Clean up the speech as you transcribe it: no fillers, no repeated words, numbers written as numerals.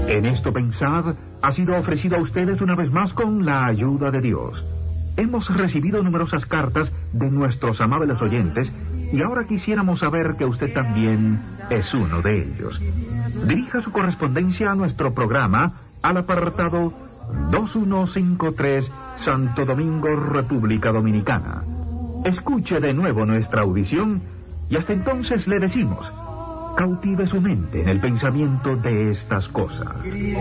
En esto pensad ha sido ofrecido a ustedes una vez más con la ayuda de Dios. Hemos recibido numerosas cartas de nuestros amables oyentes y ahora quisiéramos saber que usted también es uno de ellos. Dirija su correspondencia a nuestro programa al apartado 2153 Santo Domingo, República Dominicana. Escuche de nuevo nuestra audición y hasta entonces le decimos, cautive su mente en el pensamiento de estas cosas.